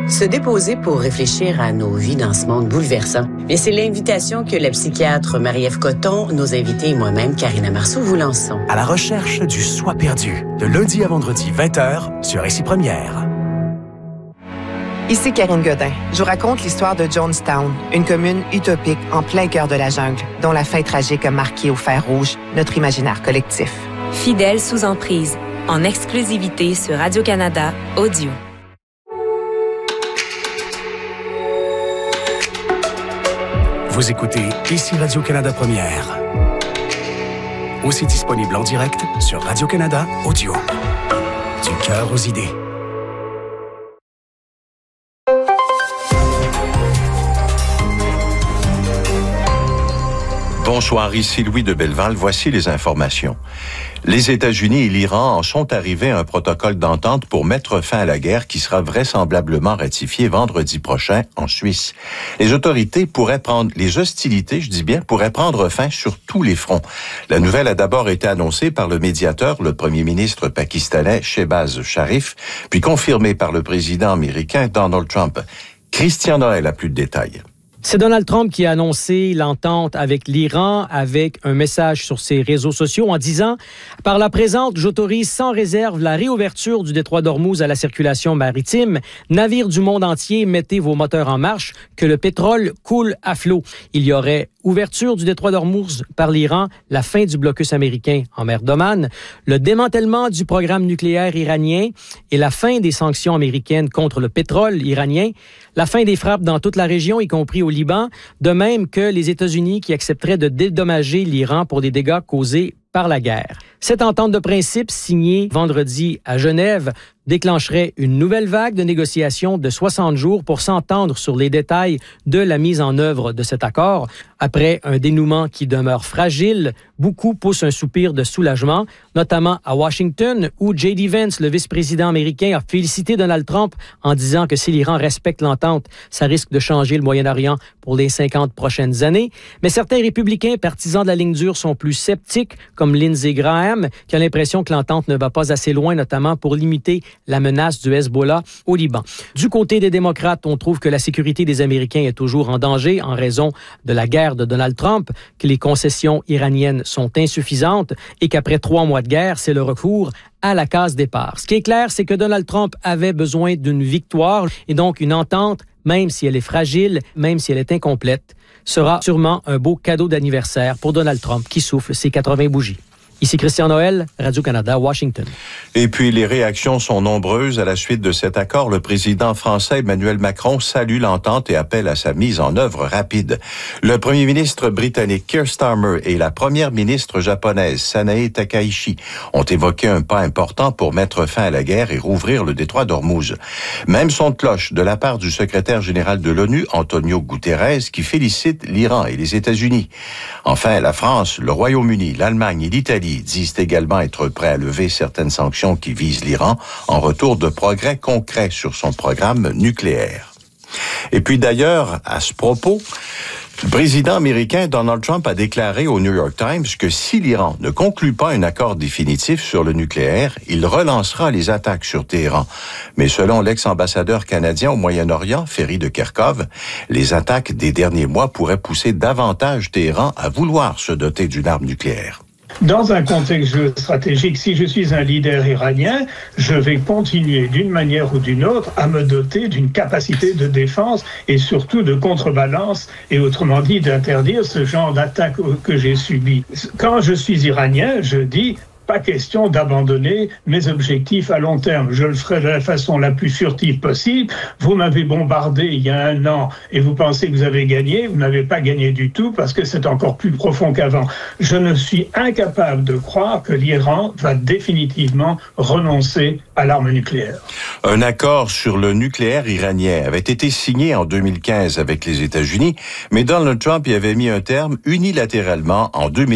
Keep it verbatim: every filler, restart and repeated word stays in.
Se déposer pour réfléchir à nos vies dans ce monde bouleversant. Mais c'est l'invitation que la psychiatre Marie-Ève Coton, nos invités et moi-même, Karina Marceau, vous lançons. À la recherche du soi perdu, de lundi à vendredi, vingt heures, sur Ici Première. Ici Karine Godin. Je vous raconte l'histoire de Jonestown, une commune utopique en plein cœur de la jungle, dont la fin tragique a marqué au fer rouge notre imaginaire collectif. Fidèle sous emprise, en exclusivité sur Radio-Canada Audio. Vous écoutez Ici Radio-Canada Première. Aussi disponible en direct sur Radio-Canada Audio. Du cœur aux idées. Bonsoir, ici Louis de Belleval. Voici les informations. Les États-Unis et l'Iran en sont arrivés à un protocole d'entente pour mettre fin à la guerre qui sera vraisemblablement ratifié vendredi prochain en Suisse. Les autorités pourraient prendre, les hostilités, je dis bien, pourraient prendre fin sur tous les fronts. La nouvelle a d'abord été annoncée par le médiateur, le premier ministre pakistanais Shehbaz Sharif, puis confirmée par le président américain Donald Trump. Christian Noël a plus de détails. C'est Donald Trump qui a annoncé l'entente avec l'Iran avec un message sur ses réseaux sociaux en disant « Par la présente, j'autorise sans réserve la réouverture du détroit d'Ormuz à la circulation maritime. Navires du monde entier, mettez vos moteurs en marche, que le pétrole coule à flot. » Il y aurait ouverture du détroit d'Ormuz par l'Iran, la fin du blocus américain en mer d'Oman, le démantèlement du programme nucléaire iranien et la fin des sanctions américaines contre le pétrole iranien, la fin des frappes dans toute la région, y compris au Liban, de même que les États-Unis qui accepteraient de dédommager l'Iran pour des dégâts causés par la guerre. Cette entente de principe, signée vendredi à Genève, déclencherait une nouvelle vague de négociations de soixante jours pour s'entendre sur les détails de la mise en œuvre de cet accord. Après un dénouement qui demeure fragile, beaucoup poussent un soupir de soulagement, notamment à Washington, où J D Vance, le vice-président américain, a félicité Donald Trump en disant que si l'Iran respecte l'entente, ça risque de changer le Moyen-Orient pour les cinquante prochaines années. Mais certains républicains partisans de la ligne dure sont plus sceptiques, comme Lindsey Graham, qui a l'impression que l'entente ne va pas assez loin, notamment pour limiter la menace du Hezbollah au Liban. Du côté des démocrates, on trouve que la sécurité des Américains est toujours en danger en raison de la guerre de Donald Trump, que les concessions iraniennes sont insuffisantes et qu'après trois mois de guerre, c'est le recours à la case départ. Ce qui est clair, c'est que Donald Trump avait besoin d'une victoire et donc une entente, même si elle est fragile, même si elle est incomplète, sera sûrement un beau cadeau d'anniversaire pour Donald Trump qui souffle ses quatre-vingts bougies. Ici Christian Noël, Radio-Canada, Washington. Et puis, les réactions sont nombreuses à la suite de cet accord. Le président français Emmanuel Macron salue l'entente et appelle à sa mise en œuvre rapide. Le premier ministre britannique Keir Starmer et la première ministre japonaise Sanae Takaichi ont évoqué un pas important pour mettre fin à la guerre et rouvrir le détroit d'Ormuz. Même son de cloche de la part du secrétaire général de l'ONU, Antonio Guterres, qui félicite l'Iran et les États-Unis. Enfin, la France, le Royaume-Uni, l'Allemagne et l'Italie disent également être prêts à lever certaines sanctions qui visent l'Iran en retour de progrès concrets sur son programme nucléaire. Et puis d'ailleurs, à ce propos, le président américain Donald Trump a déclaré au New York Times que si l'Iran ne conclut pas un accord définitif sur le nucléaire, il relancera les attaques sur Téhéran. Mais selon l'ex-ambassadeur canadien au Moyen-Orient, Ferry de Kerkhove, les attaques des derniers mois pourraient pousser davantage Téhéran à vouloir se doter d'une arme nucléaire. Dans un contexte géostratégique, si je suis un leader iranien, je vais continuer d'une manière ou d'une autre à me doter d'une capacité de défense et surtout de contrebalance et autrement dit d'interdire ce genre d'attaque que j'ai subi. Quand je suis iranien, je dis pas question d'abandonner mes objectifs à long terme. Je le ferai de la façon la plus furtive possible. Vous m'avez bombardé il y a un an et vous pensez que vous avez gagné. Vous n'avez pas gagné du tout parce que c'est encore plus profond qu'avant. Je ne suis incapable de croire que l'Iran va définitivement renoncer à l'arme nucléaire. Un accord sur le nucléaire iranien avait été signé en deux mille quinze avec les États-Unis, mais Donald Trump y avait mis un terme unilatéralement en deux mille